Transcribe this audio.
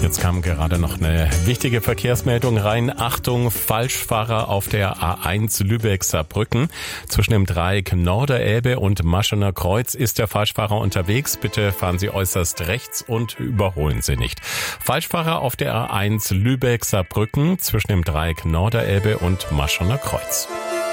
jetzt kam gerade noch eine wichtige Verkehrsmeldung rein. Achtung, Falschfahrer auf der A1 Lübeck-Saarbrücken. Zwischen dem Dreieck Norderelbe und Maschener Kreuz ist der Falschfahrer unterwegs. Bitte fahren Sie äußerst rechts und überholen Sie nicht. Falschfahrer auf der A1 Lübeck-Saarbrücken zwischen dem Dreieck Norderelbe und Maschener Kreuz.